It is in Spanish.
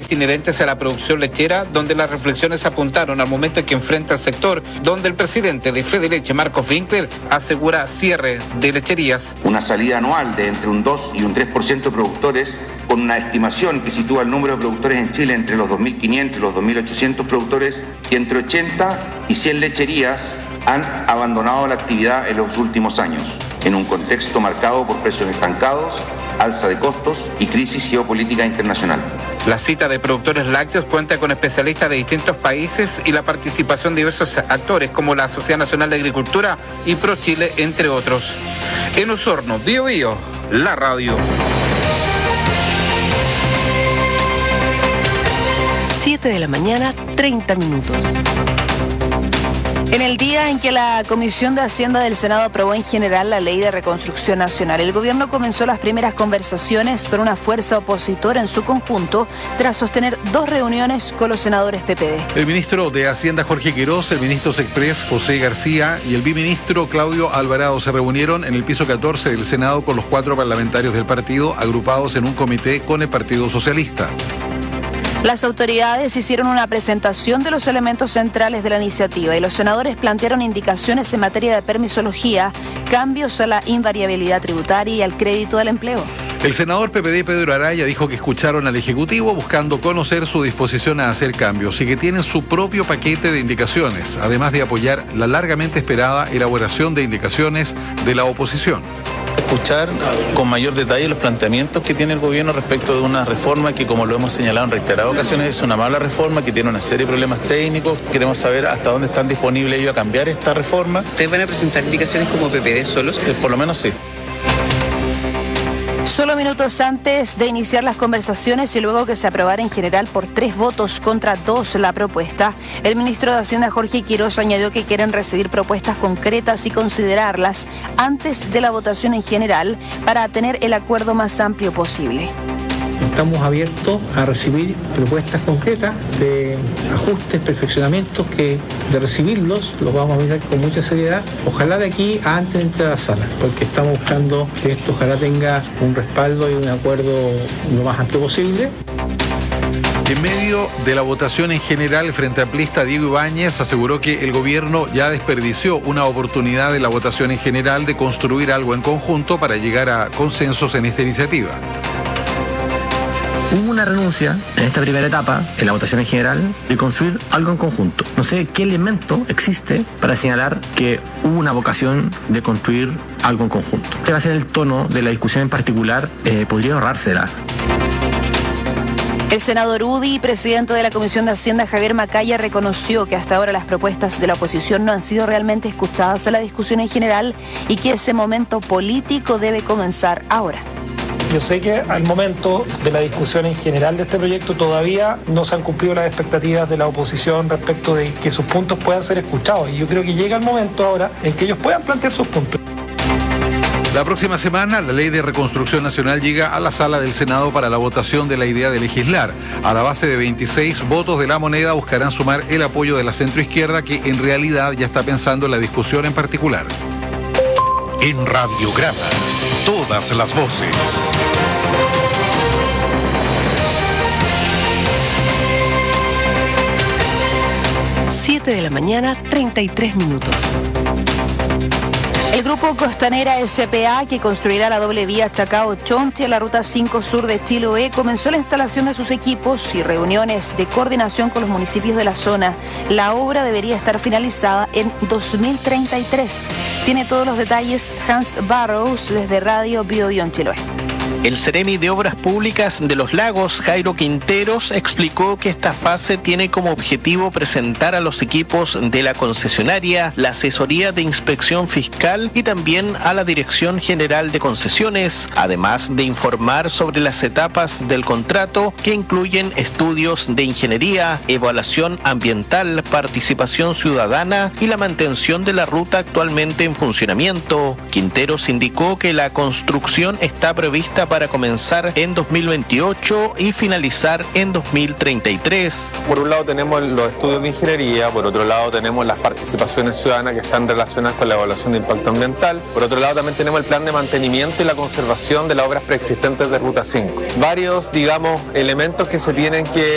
problemas inherentes a la producción lechera, donde las reflexiones apuntaron al momento en que enfrenta el sector, donde el presidente de Fedeleche, Marcos Winkler, asegura cierre de lecherías. Una salida anual de entre un 2 y un 3% de productores, con una estimación que sitúa el número de productores en Chile entre los 2.500 y los 2.800 productores, y entre 80 y 100 lecherías han abandonado la actividad en los últimos años, en un contexto marcado por precios estancados, alza de costos y crisis geopolítica internacional. La cita de productores lácteos cuenta con especialistas de distintos países y la participación de diversos actores como la Sociedad Nacional de Agricultura y ProChile, entre otros. En Osorno, Bío Bío, la radio. 7 de la mañana, 30 minutos. En el día en que la Comisión de Hacienda del Senado aprobó en general la Ley de Reconstrucción Nacional, el gobierno comenzó las primeras conversaciones con una fuerza opositora en su conjunto, tras sostener 2 reuniones con los senadores PPD. El ministro de Hacienda, Jorge Quirós, el ministro Sexpress, José García, y el viceministro Claudio Alvarado se reunieron en el piso 14 del Senado con los 4 parlamentarios del partido, agrupados en un comité con el Partido Socialista. Las autoridades hicieron una presentación de los elementos centrales de la iniciativa y los senadores plantearon indicaciones en materia de permisología, cambios a la invariabilidad tributaria y al crédito del empleo. El senador PPD, Pedro Araya, dijo que escucharon al Ejecutivo buscando conocer su disposición a hacer cambios y que tienen su propio paquete de indicaciones, además de apoyar la largamente esperada elaboración de indicaciones de la oposición. Escuchar con mayor detalle los planteamientos que tiene el gobierno respecto de una reforma que, como lo hemos señalado en reiteradas ocasiones, es una mala reforma que tiene una serie de problemas técnicos. Queremos saber hasta dónde están disponibles ellos a cambiar esta reforma. ¿Ustedes van a presentar indicaciones como PPD solos? Por lo menos sí. Solo minutos antes de iniciar las conversaciones y luego que se aprobara en general por 3 votos contra 2 la propuesta, el ministro de Hacienda, Jorge Quirós, añadió que quieren recibir propuestas concretas y considerarlas antes de la votación en general para tener el acuerdo más amplio posible. Estamos abiertos a recibir propuestas concretas de ajustes, perfeccionamientos, que de recibirlos los vamos a mirar con mucha seriedad. Ojalá de aquí a antes de entrar a la sala, porque estamos buscando que esto ojalá tenga un respaldo y un acuerdo lo más amplio posible. En medio de la votación en general, el Frente Amplista Diego Ibáñez aseguró que el gobierno ya desperdició una oportunidad de la votación en general de construir algo en conjunto para llegar a consensos en esta iniciativa. Hubo una renuncia en esta primera etapa, en la votación en general, de construir algo en conjunto. No sé qué elemento existe para señalar que hubo una vocación de construir algo en conjunto. Este va a ser el tono de la discusión en particular, podría ahorrársela. El senador UDI, presidente de la Comisión de Hacienda, Javier Macaya, reconoció que hasta ahora las propuestas de la oposición no han sido realmente escuchadas en la discusión en general y que ese momento político debe comenzar ahora. Yo sé que al momento de la discusión en general de este proyecto todavía no se han cumplido las expectativas de la oposición respecto de que sus puntos puedan ser escuchados. Y yo creo que llega el momento ahora en que ellos puedan plantear sus puntos. La próxima semana, la Ley de Reconstrucción Nacional llega a la sala del Senado para la votación de la idea de legislar. A la base de 26 votos de La Moneda buscarán sumar el apoyo de la centroizquierda, que en realidad ya está pensando en la discusión en particular. En Radiograma, todas las voces. De la mañana, 33 minutos. El grupo Costanera SPA, que construirá la doble vía Chacao-Chonchi en la ruta 5 sur de Chiloé, comenzó la instalación de sus equipos y reuniones de coordinación con los municipios de la zona. La obra debería estar finalizada en 2033. Tiene todos los detalles Hans Barrows desde Radio Bío Bío en Chiloé. El Seremi de Obras Públicas de Los Lagos, Jairo Quinteros, explicó que esta fase tiene como objetivo presentar a los equipos de la concesionaria, la asesoría de inspección fiscal y también a la Dirección General de Concesiones, además de informar sobre las etapas del contrato que incluyen estudios de ingeniería, evaluación ambiental, participación ciudadana y la mantención de la ruta actualmente en funcionamiento. Quinteros indicó que la construcción está prevista para comenzar en 2028 y finalizar en 2033. Por un lado tenemos los estudios de ingeniería, por otro lado tenemos las participaciones ciudadanas que están relacionadas con la evaluación de impacto ambiental, por otro lado también tenemos el plan de mantenimiento y la conservación de las obras preexistentes de Ruta 5. Varios, elementos que se tienen que